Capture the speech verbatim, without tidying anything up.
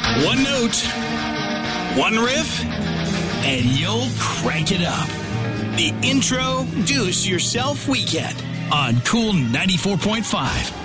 One note, one riff, and you'll crank it up. The Introduce Yourself Weekend on Cool ninety-four point five.